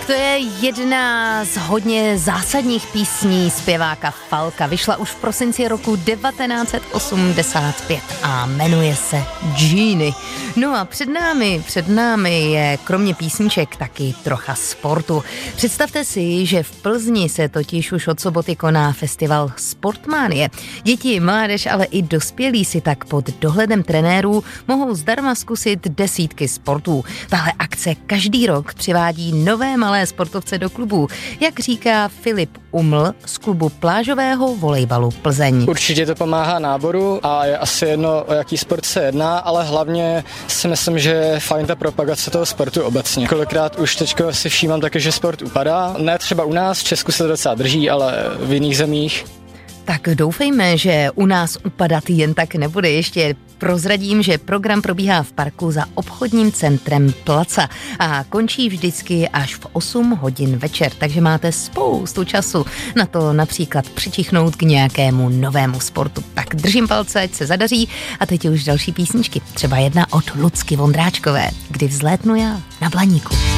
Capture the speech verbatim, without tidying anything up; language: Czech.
To je jedna z hodně zásadních písní zpěváka Falka. Vyšla už v prosinci roku devatenáct set osmdesát pět a jmenuje se Genie. No a před námi, před námi je kromě písniček taky trocha sportu. Představte si, že v Plzni se totiž už od soboty koná festival Sportmanie. Děti, mládež, ale i dospělí si tak pod dohledem trenérů mohou zdarma zkusit desítky sportů. Tahle akce každý rok přivádí nové malé sportovce do klubu, jak říká Filip Uml z klubu plážového volejbalu Plzeň. Určitě to pomáhá náboru a je asi jedno, o jaký sport se jedná, ale hlavně si myslím, že je fajn ta propagace toho sportu obecně. Kolikrát už teďko si všímám taky, že sport upadá. Ne třeba u nás, v Česku se to docela drží, ale v jiných zemích. Tak doufejme, že u nás upadat jen tak nebude. Ještě prozradím, že program probíhá v parku za obchodním centrem Placa a končí vždycky až v osm hodin večer, takže máte spoustu času na to například přičichnout k nějakému novému sportu. Tak držím palce, ať se zadaří a teď už další písničky. Třeba jedna od Lucky Vondráčkové, Kdy vzlétnu já na Blaníku.